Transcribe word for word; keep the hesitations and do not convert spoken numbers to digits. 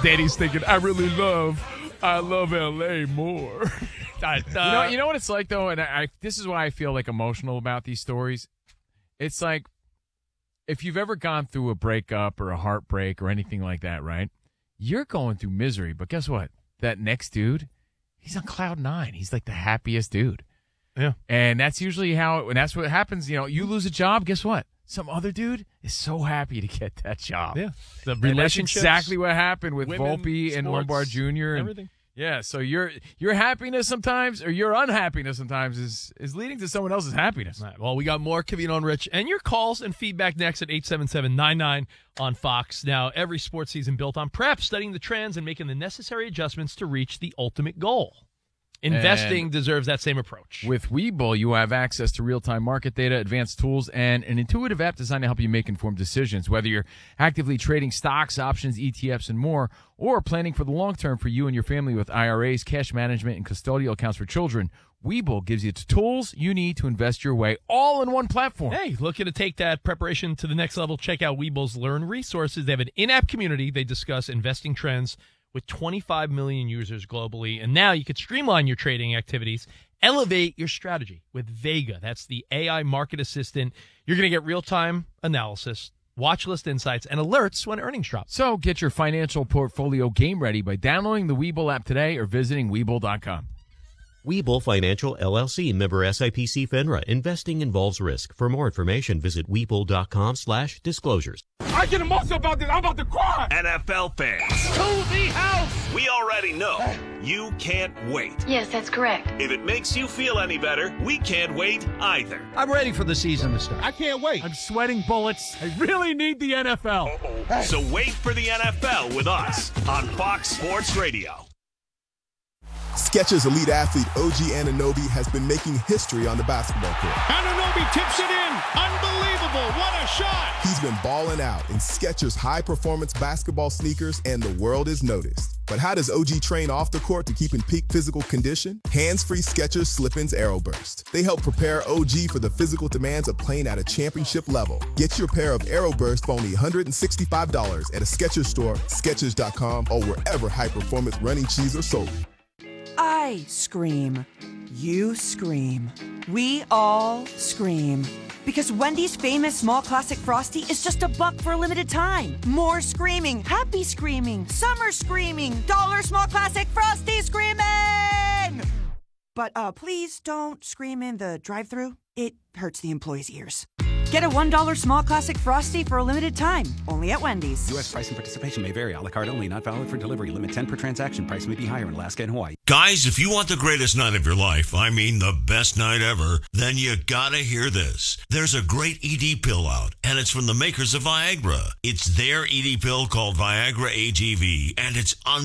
Danny's thinking, I really love, I love L A more. uh, you, know, you know what it's like, though? And I, I, this is why I feel like emotional about these stories. It's like, if you've ever gone through a breakup or a heartbreak or anything like that, right? You're going through misery, but guess what? That next dude, he's on cloud nine. He's like the happiest dude. Yeah. And that's usually how, it, and that's what happens. You know, you lose a job, guess what? Some other dude is so happy to get that job. Yeah. The and relationships. That's exactly what happened with women, Volpe and sports, Lombard Junior And, everything. yeah, so your your happiness sometimes, or your unhappiness sometimes, is is leading to someone else's happiness. All right, well, we got more Covino and Rich, and your calls and feedback next at eight seven seven, nine nine on Fox. Now, every sports season built on prep, studying the trends, and making the necessary adjustments to reach the ultimate goal. Investing And deserves that same approach. With Webull, you have access to real-time market data, advanced tools, and an intuitive app designed to help you make informed decisions. Whether you're actively trading stocks, options, E T Fs, and more, or planning for the long term for you and your family with I R As, cash management, and custodial accounts for children, Webull gives you the tools you need to invest your way, all in one platform. Hey, looking to take that preparation to the next level? Check out Webull's Learn Resources. They have an in-app community. They discuss investing trends with twenty-five million users globally. And now you can streamline your trading activities, elevate your strategy with Vega. That's the A I market assistant. You're going to get real-time analysis, watch list insights, and alerts when earnings drop. So get your financial portfolio game ready by downloading the Webull app today or visiting Webull dot com. Webull Financial, L L C, member S I P C FINRA. Investing involves risk. For more information, visit Webull dot com slash disclosures. I get emotional about this. I'm about to cry. N F L fans, To the house. we already know you can't wait. Yes, that's correct. If it makes you feel any better, we can't wait either. I'm ready for the season to start. I can't wait. I'm sweating bullets. I really need the N F L. So wait for the N F L with us on Fox Sports Radio. Skechers elite athlete O G Anunoby has been making history on the basketball court. Anunoby tips it in. Unbelievable. What a shot. He's been balling out in Skechers high-performance basketball sneakers, and the world is noticed. But how does O G train off the court to keep in peak physical condition? Hands-free Skechers Slip-ins Aeroburst. They help prepare O G for the physical demands of playing at a championship level. Get your pair of Aeroburst for only one hundred sixty-five dollars at a Skechers store, Skechers dot com, or wherever high-performance running shoes are sold. I scream. You scream. We all scream. Because Wendy's famous small classic Frosty is just a buck for a limited time. More screaming, happy screaming, summer screaming, dollar small classic Frosty screaming! But uh, please don't scream in the drive-thru. It hurts the employees' ears. Get a one dollar small classic Frosty for a limited time, only at Wendy's. U S price and participation may vary. A la carte only, not valid for delivery. Limit ten per transaction. Price may be higher in Alaska and Hawaii. Guys, if you want the greatest night of your life, I mean the best night ever, then you gotta hear this. There's a great E D pill out, and it's from the makers of Viagra. It's their E D pill called Viagra A G V, and it's un-